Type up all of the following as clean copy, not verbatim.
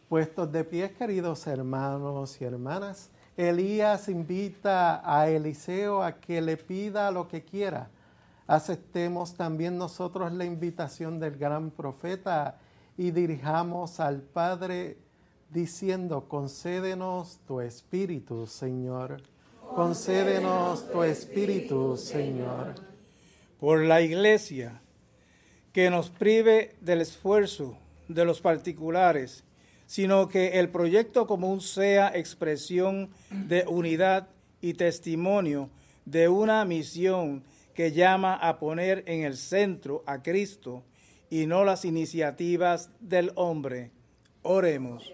Puestos de pie, queridos hermanos y hermanas, Elías invita a Eliseo a que le pida lo que quiera. Aceptemos también nosotros la invitación del gran profeta y dirijamos al Padre diciendo: concédenos tu espíritu, Señor. Concédenos tu espíritu, Señor. Por la Iglesia, que nos prive del esfuerzo de los particulares, sino que el proyecto común sea expresión de unidad y testimonio de una misión que llama a poner en el centro a Cristo y no las iniciativas del hombre. Oremos.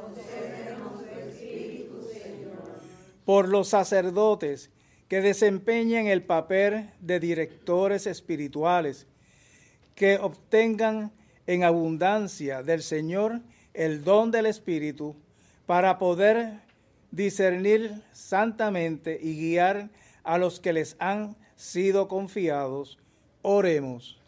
Por los sacerdotes que desempeñan el papel de directores espirituales, que obtengan en abundancia del Señor el don del Espíritu para poder discernir santamente y guiar a los que les han sido confiados. Oremos.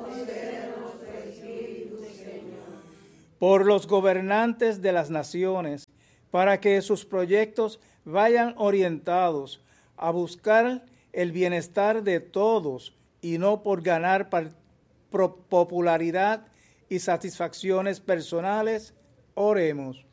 Por los gobernantes de las naciones, para que sus proyectos vayan orientados a buscar el bienestar de todos y no por ganar popularidad y satisfacciones personales. Oremos.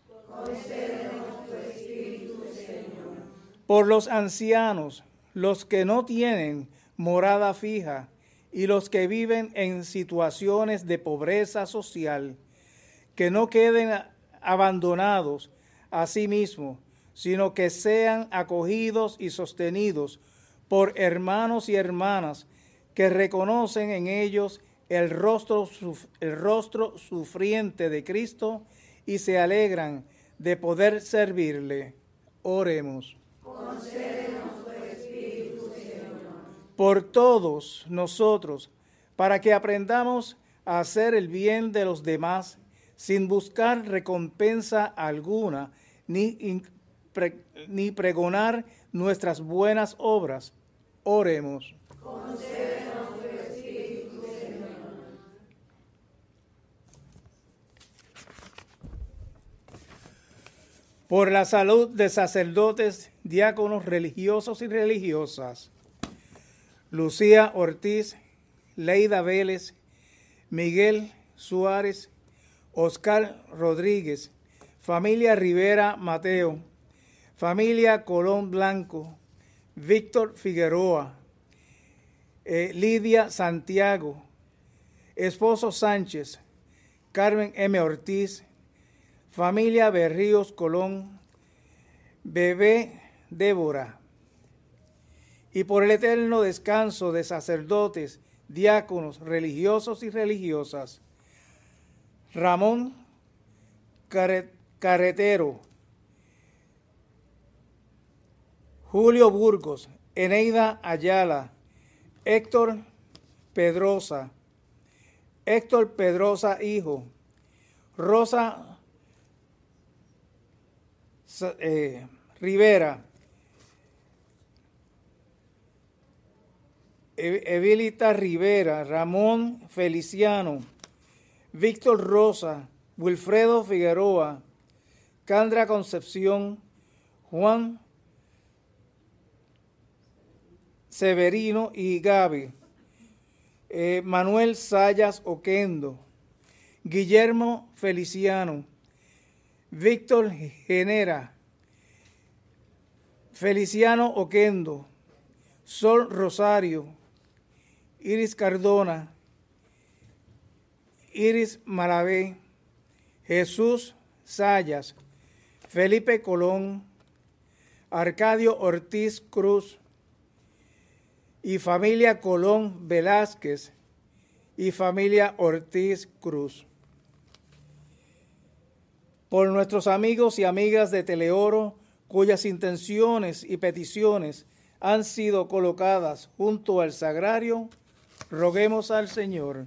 Por los ancianos, los que no tienen morada fija y los que viven en situaciones de pobreza social, que no queden abandonados a sí mismos, sino que sean acogidos y sostenidos por hermanos y hermanas que reconocen en ellos el rostro sufriente de Cristo y se alegran de poder servirle. Oremos. Concédenos tu Espíritu, Señor. Por todos nosotros, para que aprendamos a hacer el bien de los demás, sin buscar recompensa alguna, ni pregonar nuestras buenas obras. Oremos. Concédenos tu Espíritu, Señor. Por la salud de sacerdotes, diáconos religiosos y religiosas, Lucía Ortiz, Leida Vélez, Miguel Suárez, Oscar Rodríguez, familia Rivera Mateo, familia Colón Blanco, Víctor Figueroa, Lidia Santiago, esposo Sánchez, Carmen M. Ortiz, familia Berríos Colón, bebé Débora, y por el eterno descanso de sacerdotes, diáconos, religiosos y religiosas, Ramón Carretero, Julio Burgos, Eneida Ayala, Héctor Pedrosa hijo, Rosa Rivera, Evilita Rivera, Ramón Feliciano, Víctor Rosa, Wilfredo Figueroa, Candra Concepción, Juan Severino y Gaby, Manuel Sayas Oquendo, Guillermo Feliciano, Víctor Genera, Feliciano Oquendo, Sol Rosario, Iris Cardona, Iris Malavé, Jesús Sayas, Felipe Colón, Arcadio Ortiz Cruz y familia Colón Velázquez y familia Ortiz Cruz. Por nuestros amigos y amigas de Teleoro, cuyas intenciones y peticiones han sido colocadas junto al sagrario, roguemos al Señor.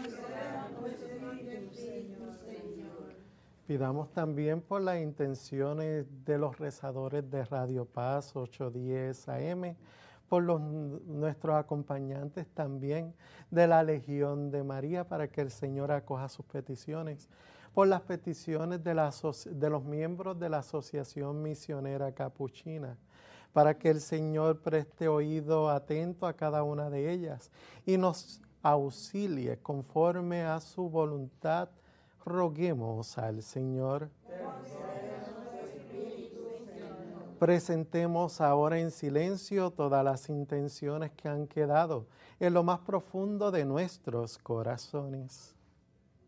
Pidamos también por las intenciones de los rezadores de Radio Paz 810 AM, por nuestros acompañantes también de la Legión de María, para que el Señor acoja sus peticiones, por las peticiones de los miembros de la Asociación Misionera Capuchina, para que el Señor preste oído atento a cada una de ellas y nos auxilie conforme a su voluntad. Roguemos al Señor. Presentemos ahora en silencio todas las intenciones que han quedado en lo más profundo de nuestros corazones.